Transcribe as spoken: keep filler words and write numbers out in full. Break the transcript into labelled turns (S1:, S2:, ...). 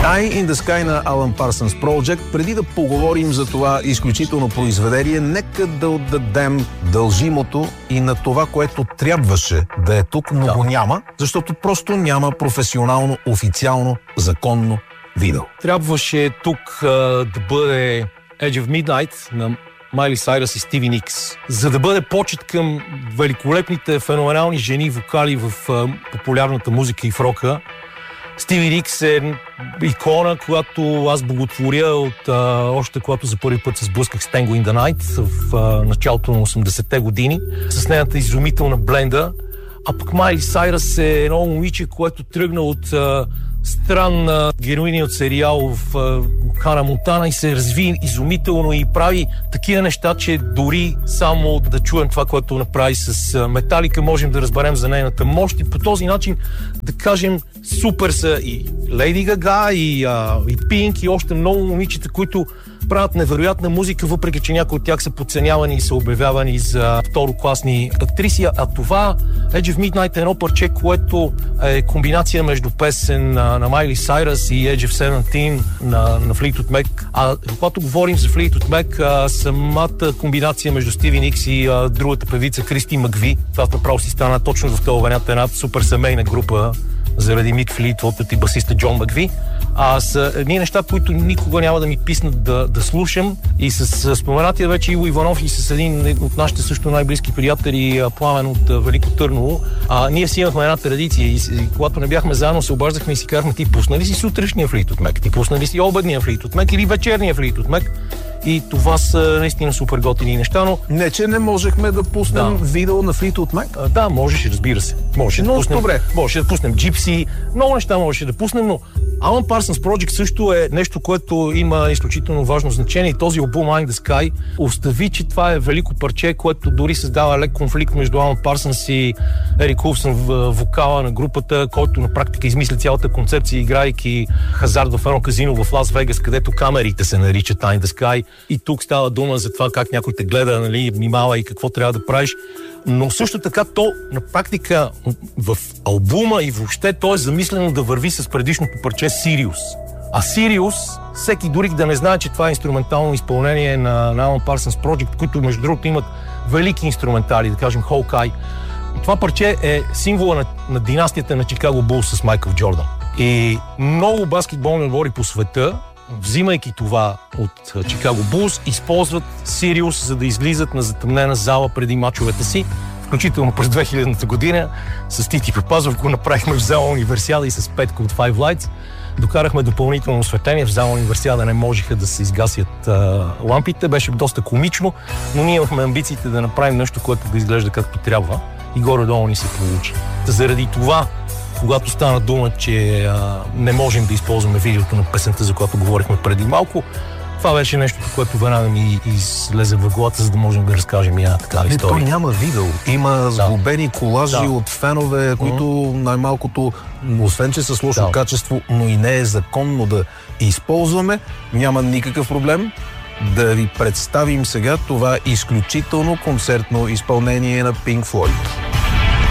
S1: Eye in the Sky на Alan Parsons Project. Преди да поговорим за това изключително произведение, нека да отдадем дължимото и на това, което трябваше да е тук, но да. го няма, защото просто няма професионално, официално, законно видео.
S2: Трябваше тук а, да бъде Edge of Midnight на Майли Сайръс и Стиви Никс, за да бъде почет към великолепните, феноменални жени вокали в а, популярната музика и в рока. Стиви Никс е икона, която аз боготворя от а, още когато за първи път се сблъсках с Tango in the Night в а, началото на осемдесетте години, с нейната изумителна бленда. А пък Майли Сайръс е едно момиче, което тръгна от а, странна героиня от сериал в а, Хана Монтана и се разви изумително и прави такива неща, че дори само да чуем това, което направи с Металика, можем да разберем за нейната мощ и по този начин да кажем супер са и Лейди Гага, и, а, и Пинк, и още много момичета, които правят невероятна музика, въпреки че някои от тях са подценявани и са обявявани за второкласни актриси. А това Edge of Midnight е едно парче, което е комбинация между песен на, на Майли Сайръс и Edge of Seventeen на, на Fleetwood Mac. А когато говорим за Fleetwood Mac, а, самата комбинация между Стиви Никс и а, другата певица Кристи Макви, това направо си стана точно в този вариант една супер семейна група заради Мик Флитвуд и басиста Джон Макви. А са едни неща, които никога няма да ми писнат да, да слушам. И с, с споменатия вече Иво Иванов и с един от нашите също най-близки приятели, Пламен от Велико Търново, а, ние си имахме една традиция и, и когато не бяхме заедно, се обаждахме и си казахме: ти пусна ли си сутрешния Fleetwood Mac? Ти пусна ли си обедния Fleetwood Mac или вечерния Fleetwood Mac? И това са наистина супер готини неща, но...
S1: Не, че не можехме да пуснем да. видео на Fleetwood Mac?
S2: А, да, можеше, разбира се. Можеше
S1: но,
S2: да пуснем,
S1: добре.
S2: Можеше да пуснем Gypsy, много неща можеше да пуснем, но Alan Parsons Project също е нещо, което има изключително важно значение и този албум Eye in the Sky остави, че това е велико парче, което дори създава лек конфликт между Alan Parsons и Ерик Улфсън, вокала на групата, който на практика измисля цялата концепция, играйки хазард в едно казино в Лас Вегас, където камерите се наричат Eye in the Sky. И тук става дума за това как някой те гледа, нали, внимава и какво трябва да правиш. Но също така то на практика в албума и въобще то е замислено да върви с предишното парче Sirius. А Sirius, всеки дори да не знае, че това е инструментално изпълнение на, на Alan Parsons Project, които между другото имат велики инструментали, да кажем Hawkeye. Това парче е символа на, на династията на Чикаго Булс с Майкъл Джордан. И много баскетболни отбори по света, взимайки това от Чикаго Булс, използват Sirius, за да излизат на затъмнена зала преди мачовете си, включително през две хилядната година. С Тити Папазов го направихме в зала Универсиада и с Петко от Five Lights. Докарахме допълнително осветление. В зала Универсиада не можеха да се изгасят а, лампите. Беше доста комично, но ние имахме амбициите да направим нещо, което да изглежда както трябва и горе-долу ни се получи. Заради това, когато стана дума, че а, не можем да използваме видеото на песента, за която говорихме преди малко, това беше нещо, което веднага ми излезе в главата, за да можем да разкажем и една такава история.
S1: Не, то няма видео. Има сглобени колажи да. от фенове, които mm-hmm. най-малкото, освен че са с лошо да. качество, но и не е законно да използваме. Няма никакъв проблем да ви представим сега това изключително концертно изпълнение на Pink Floyd.